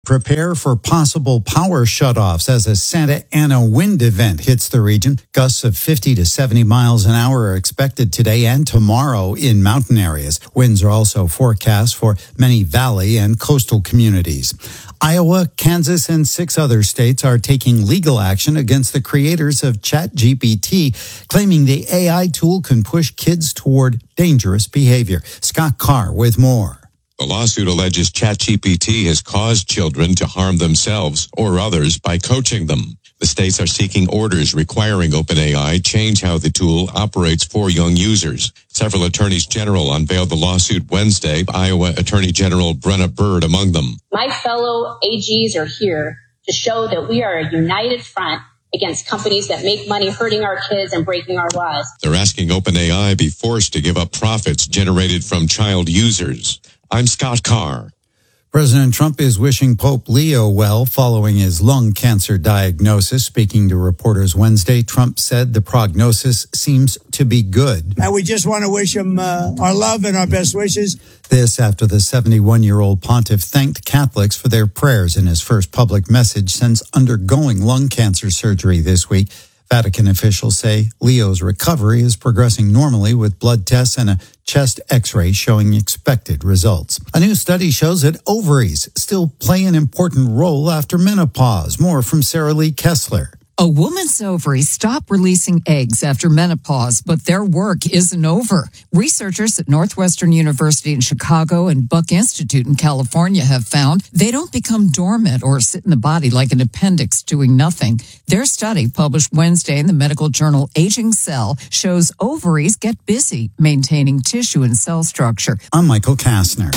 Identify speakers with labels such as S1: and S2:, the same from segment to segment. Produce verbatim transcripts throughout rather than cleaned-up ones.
S1: Prepare for possible power shutoffs as a Santa Ana wind event hits the region. Gusts of fifty to seventy miles an hour are expected today and tomorrow in mountain areas. Winds are also forecast for many valley and coastal communities. Iowa, Kansas, and six other states are taking legal action against the creators of ChatGPT, claiming the A I tool can push kids toward dangerous behavior. Scott Carr with more.
S2: The lawsuit alleges ChatGPT has caused children to harm themselves or others by coaching them. The states are seeking orders requiring OpenAI change how the tool operates for young users. Several attorneys general unveiled the lawsuit Wednesday, Iowa Attorney General Brenna Bird among them.
S3: My fellow A Gs are here to show that we are a united front against companies that make money hurting our kids and breaking our laws.
S2: They're asking OpenAI be forced to give up profits generated from child users. I'm Scott Carr.
S1: President Trump is wishing Pope Leo well following his lung cancer diagnosis. Speaking to reporters Wednesday, Trump said the prognosis seems to be good.
S4: And we just want to wish him uh, our love and our best wishes.
S1: This after the seventy-one-year-old pontiff thanked Catholics for their prayers in his first public message since undergoing lung cancer surgery this week. Vatican officials say Leo's recovery is progressing normally with blood tests and a chest x-ray showing expected results. A new study shows that ovaries still play an important role after menopause. More from Sarah Lee Kessler.
S5: A woman's ovaries stop releasing eggs after menopause, but their work isn't over. Researchers at Northwestern University in Chicago and Buck Institute in California have found they don't become dormant or sit in the body like an appendix doing nothing. Their study, published Wednesday in the medical journal Aging Cell, shows ovaries get busy maintaining tissue and cell structure.
S1: I'm Michael Kastner.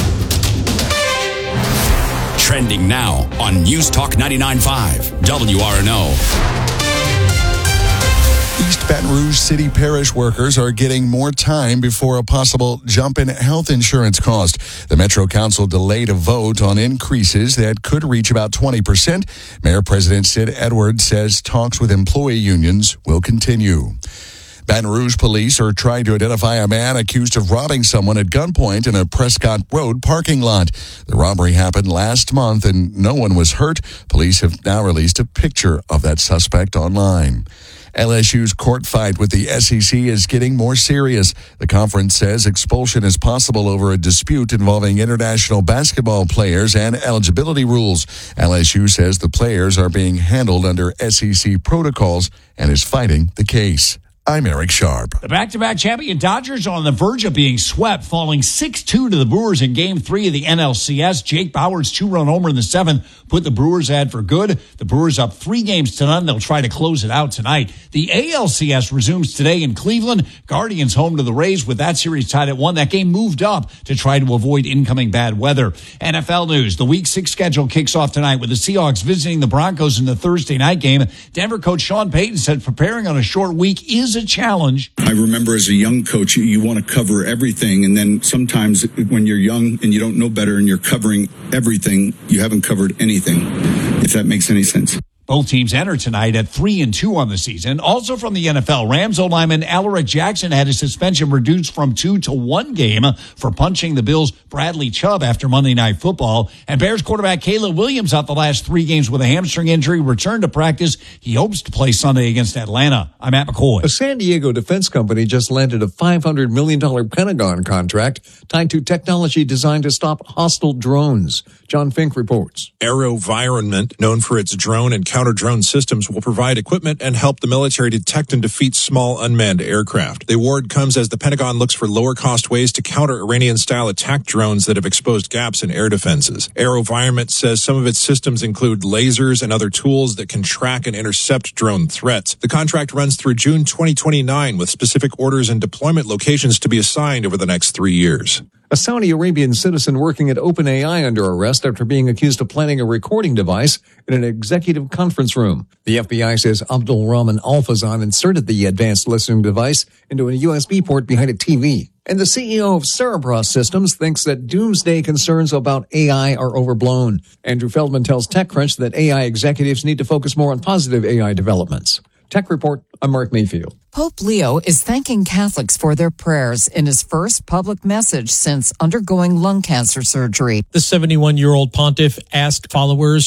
S6: Trending now on News Talk ninety-nine point five, W R N O.
S7: East Baton Rouge City Parish workers are getting more time before a possible jump in health insurance cost. The Metro Council delayed a vote on increases that could reach about twenty percent. Mayor President Sid Edwards says talks with employee unions will continue. Baton Rouge police are trying to identify a man accused of robbing someone at gunpoint in a Prescott Road parking lot. The robbery happened last month and no one was hurt. Police have now released a picture of that suspect online. L S U's court fight with the S E C is getting more serious. The conference says expulsion is possible over a dispute involving international basketball players and eligibility rules. L S U says the players are being handled under S E C protocols and is fighting the case. I'm Eric Sharp.
S8: The back-to-back champion Dodgers are on the verge of being swept, falling six two to the Brewers in Game three of the N L C S. Jake Bauer's two-run homer in the seventh put the Brewers ahead for good. The Brewers up three games to none. They'll try to close it out tonight. The A L C S resumes today in Cleveland. Guardians home to the Rays with that series tied at one. That game moved up to try to avoid incoming bad weather. N F L news. The Week six schedule kicks off tonight with the Seahawks visiting the Broncos in the Thursday night game. Denver coach Sean Payton said preparing on a short week is a challenge.
S9: I remember as a young coach, you, you want to cover everything. And then sometimes when you're young and you don't know better and you're covering everything, you haven't covered anything, if that makes any sense.
S8: Both teams enter tonight at three and two on the season. Also from the N F L, Rams O-lineman Alaric Jackson had his suspension reduced from two to one game for punching the Bills' Bradley Chubb after Monday Night Football. And Bears quarterback Caleb Williams out the last three games with a hamstring injury, returned to practice. He hopes to play Sunday against Atlanta. I'm Matt McCoy.
S10: A San Diego defense company just landed a five hundred million dollars Pentagon contract tied to technology designed to stop hostile drones. John Fink reports.
S11: AeroVironment, known for its drone and counter-drone systems, will provide equipment and help the military detect and defeat small unmanned aircraft. The award comes as the Pentagon looks for lower-cost ways to counter Iranian-style attack drones that have exposed gaps in air defenses. AeroVironment says some of its systems include lasers and other tools that can track and intercept drone threats. The contract runs through June twenty twenty-nine, with specific orders and deployment locations to be assigned over the next three years.
S10: A Saudi Arabian citizen working at OpenAI under arrest after being accused of planting a recording device in an executive conference room. The F B I says Abdul Rahman Al-Fazan inserted the advanced listening device into a U S B port behind a T V. And the C E O of Cerebras Systems thinks that doomsday concerns about A I are overblown. Andrew Feldman tells TechCrunch that A I executives need to focus more on positive A I developments. Tech Report, I'm Mark Mayfield.
S5: Pope Leo is thanking Catholics for their prayers in his first public message since undergoing lung cancer surgery.
S12: The seventy-one-year-old pontiff asked followers